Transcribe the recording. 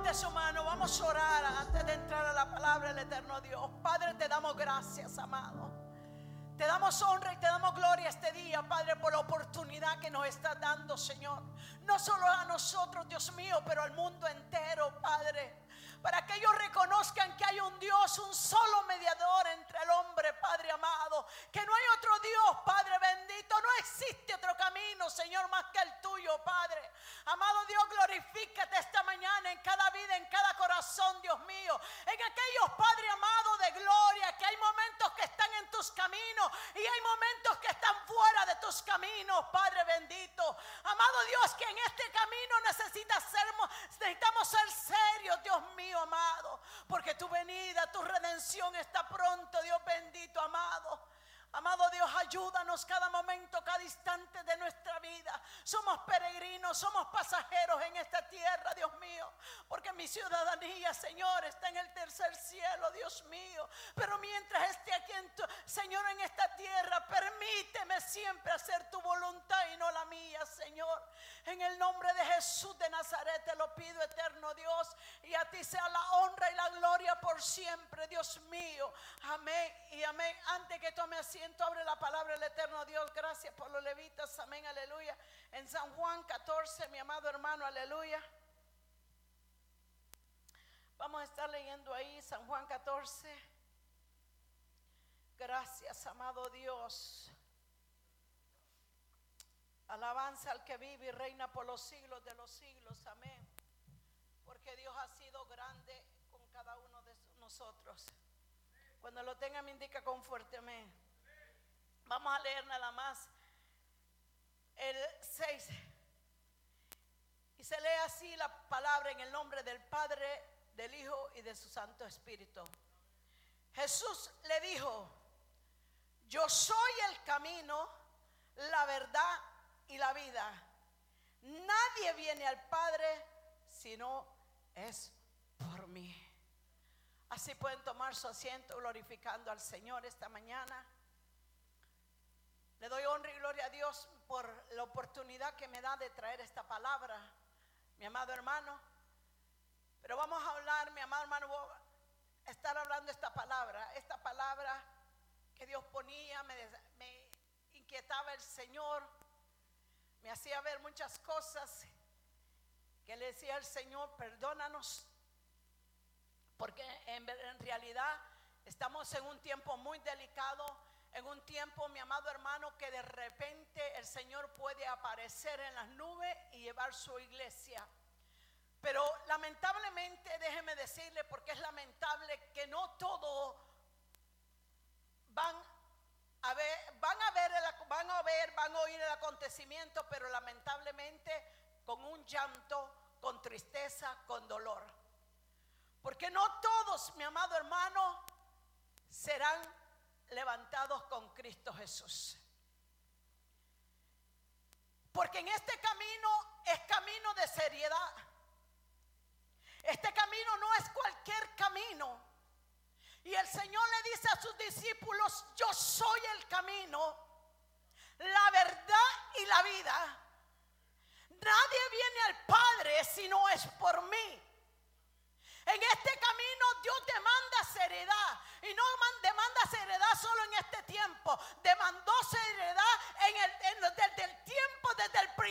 Levante su mano, vamos a orar antes de entrar a la palabra del eterno Dios. Padre, te damos gracias, amado. Te damos honra y te damos gloria este día, Padre, por la oportunidad que nos estás dando, Señor. No solo a nosotros, Dios mío, pero al mundo entero, Padre. Para que ellos reconozcan que hay un Dios, un solo mediador entre el hombre, Padre amado. Que no hay otro Dios, Padre bendito. No existe otro camino, Señor, más que el tuyo, Padre. Amado Dios, glorifícate esta mañana en cada vida, en cada corazón, Dios mío. En aquellos, Padre amado, de gloria, que hay momentos que están en tus caminos y hay momentos que están fuera de tus caminos, Padre bendito. Amado Dios, que en este camino necesitamos ser serios, Dios mío, amado, porque tu venida, tu redención está pronto, Dios bendito, amado. Amado Dios, ayúdanos cada momento, cada instante de nuestra vida. Somos peregrinos, somos pasajeros en esta tierra, Dios mío, porque mi ciudadanía, Señor, está en el tercer cielo, Dios mío. Pero mientras esté aquí, Señor, en esta tierra, permíteme siempre hacer tu voluntad y no la mía, Señor. En el nombre de Jesús de Nazaret te lo pido, eterno Dios, y a ti sea la honra y la gloria por siempre, Dios mío. Amén y amén. Antes que tome asiento, abre la palabra del eterno Dios. Gracias por los levitas, amén, aleluya. En San Juan 14, mi amado hermano, aleluya. Vamos a estar leyendo ahí San Juan 14. Gracias, amado Dios. Alabanza al que vive y reina por los siglos de los siglos, amén. Porque Dios ha sido grande con cada uno de nosotros. Cuando lo tenga me indica con fuerte amén. Vamos a leer nada más el 6. Y se lee así la palabra en el nombre del Padre, del Hijo y de su Santo Espíritu. Jesús le dijo: yo soy el camino, la verdad y la vida. Nadie viene al Padre si no es por mí. Así pueden tomar su asiento glorificando al Señor esta mañana. Le doy honra y gloria a Dios por la oportunidad que me da de traer esta palabra, mi amado hermano. Pero vamos a hablar, mi amado hermano, voy a estar hablando esta palabra que Dios ponía, me inquietaba el Señor, me hacía ver muchas cosas que le decía al Señor: perdónanos, porque en realidad estamos en un tiempo muy delicado. En un tiempo, mi amado hermano, que de repente el Señor puede aparecer en las nubes y llevar su iglesia. Pero lamentablemente, déjeme decirle, porque es lamentable que no todos van a oír el acontecimiento, pero lamentablemente con un llanto, con tristeza, con dolor. Porque no todos, mi amado hermano, serán levantados con Cristo Jesús. Porque en este camino es camino de seriedad. Este camino no es cualquier camino. Y el Señor le dice a sus discípulos: yo soy el camino, la verdad y la vida. Nadie viene al Padre si no es por mí. En este camino Dios demanda seriedad. Y no demanda seriedad solo en este tiempo. Demandó seriedad desde el tiempo, desde el principio.